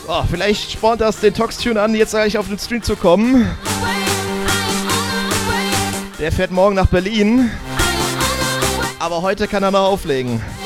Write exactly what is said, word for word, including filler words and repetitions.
Oh, vielleicht spornt das den Tox-Tune an, jetzt gleich auf den Stream zu kommen. Der fährt morgen nach Berlin. Aber heute kann er noch auflegen.